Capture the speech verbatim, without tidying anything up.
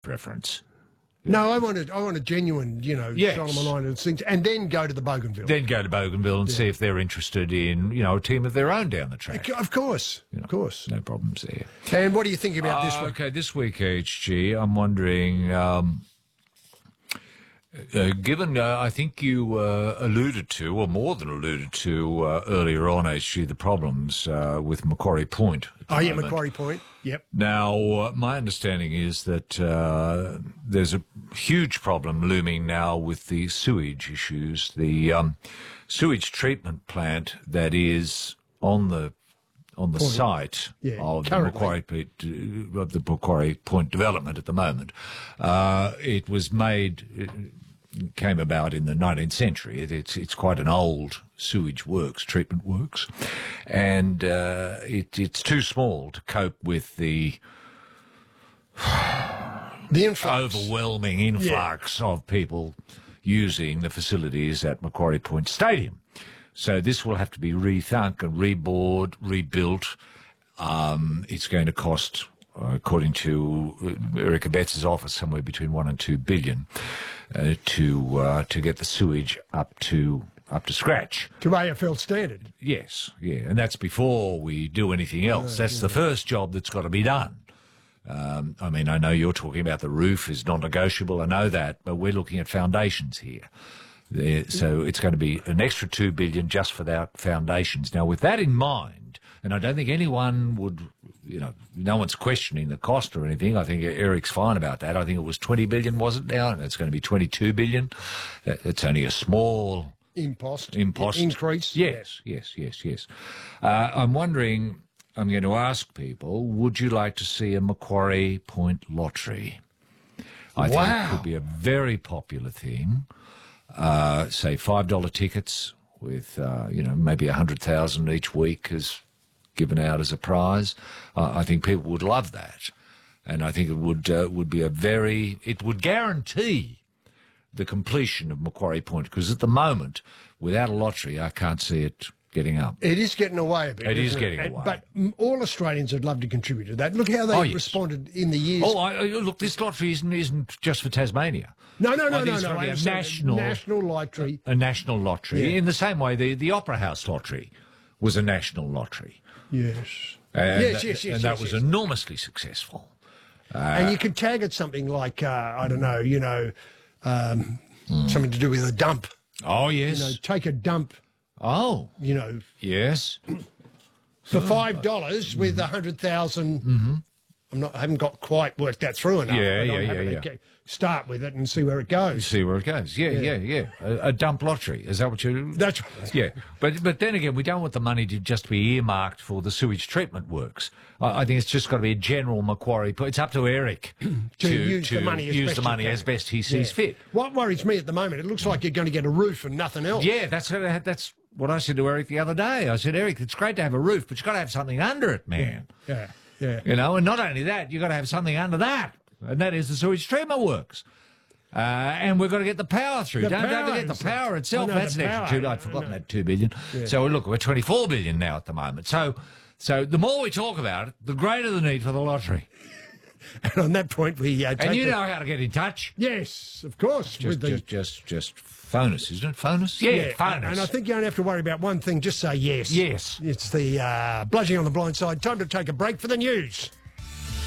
preference. No, I wanted I want a genuine, you know, Yes. Solomon Islands things, and then go to the Bougainville. Then go to Bougainville and Yeah. see if they're interested in, you know, a team of their own down the track. Of course, You know, of course. No problems there. And what do you think about this Uh, one? Okay, this week, H G, I'm wondering, um, uh, given, uh, I think you uh, alluded to, or more than alluded to uh, earlier on, H G, the problems uh, with Macquarie Point. at the Oh, yeah, moment. Macquarie Point. Yep. Now, uh, my understanding is that uh, there's a huge problem looming now with the sewage issues. The um, sewage treatment plant that is on the on the Point. site Yeah, of the, currently. Macquarie, Point- of the Macquarie Point development at the moment, uh, it was made. It came about in the nineteenth century. It, it's it's quite an old sewage works, treatment works, and uh, it, it's too small to cope with the The influx. overwhelming influx of people using the facilities at Macquarie Point Stadium. So this will have to be rethunk and rebored, rebuilt. Um, it's going to cost, uh, according to uh, Erica Betts' office, somewhere between one and two billion uh, to uh, to get the sewage up to up to scratch. To A F L standard. Yes, yeah, and that's before we do anything else. That's the first job that's got to be done. Um, I mean, I know you're talking about the roof is non-negotiable. I know that, but we're looking at foundations here. There, so it's going to be an extra two billion just for that foundations. Now, with that in mind, and I don't think anyone would, you know, no one's questioning the cost or anything. I think Eric's fine about that. I think it was twenty billion, was it now? And it's going to be twenty-two billion. That- It's only a small Impost. impost Increase. Yes, yes, yes, yes. Uh, I'm wondering. I'm going to ask people: would you like to see a Macquarie Point lottery? I think it Wow. could be a very popular thing. Uh, say five dollar tickets with uh, you know maybe a hundred thousand each week is given out as a prize. Uh, I think people would love that, and I think it would uh, would be a very it would guarantee the completion of Macquarie Point, because at the moment, without a lottery, I can't see it getting up. It is getting away a bit. It is isn't getting And- away. But mm, all Australians would love to contribute to that. Look how they Oh, yes. responded in the years. Oh, I, I- look, this lottery isn't, isn't just for Tasmania. no, no, I no, think no, it's no. gonna be I a understand. national- national lottery. A national lottery. Yeah. In the same way, the, the Opera House lottery was a national lottery. Yes. And yes, that, yes, yes. And that yes, was yes. enormously successful. and you could tag it something like, uh, I don't know, you know, um, something to do with a dump. Oh, You yes. know, take a dump, Oh, you know, yes. for five dollars with a hundred thousand. Mm-hmm. I'm not. I haven't got quite worked that through enough. Yeah, but yeah, I'm yeah, happy to yeah. get- Start with it and see where it goes. See where it goes. Yeah, yeah, yeah. A, a dump lottery. Is that what you... That's Yeah, but but then again, we don't want the money to just be earmarked for the sewage treatment works. I, I think it's just got to be a general Macquarie. It's up to Eric to, use the money as use best the he money can. as best he sees Yeah. fit. What worries me at the moment, it looks like you're going to get a roof and nothing else. Yeah, that's that's what I said to Eric the other day. I said, Eric, it's great to have a roof, but you've got to have something under it, man. Yeah, yeah. You know, and not only that, you've got to have something under that, and that is the sewage treatment works. Uh, and we've got to get the power through. The don't, don't power forget the is- power itself. I know That's the an extra power. two. I'd I forgotten know. that two billion. So look, we're twenty-four billion now at the moment. So, so the more we talk about it, the greater the need for the lottery. And on that point, we uh, take And you the- know how to get in touch. Yes, of course. Just, with the, just, just, just phone us, isn't it? Phone us. Yeah, yeah, phone and, us. and I think you don't have to worry about one thing. Just say yes. Yes. It's the uh, Bludgeoning on the Blind Side. Time to take a break for the news.